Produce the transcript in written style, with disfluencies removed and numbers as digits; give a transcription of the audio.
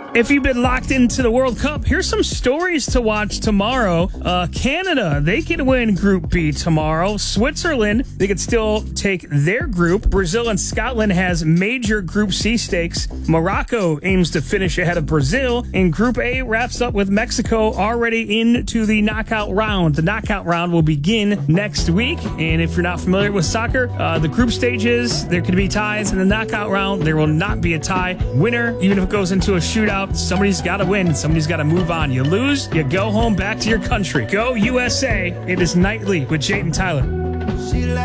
If you've been locked into the World Cup, here's some stories to watch tomorrow. Canada, they can win Group B tomorrow. Switzerland, they could still take their group. Brazil and Scotland has major Group C stakes. Morocco aims to finish ahead of Brazil. And Group A wraps up with Mexico already into the knockout round. The knockout round will begin next week. And if you're not familiar with soccer, the group stages, there could be ties. In the knockout round, there will not be a tie. Winner, even if it goes into a shootout, somebody's got to win. Somebody's got to move on. You lose, you go home back to your country. Go USA. It is Nightly with Jayden Tyler.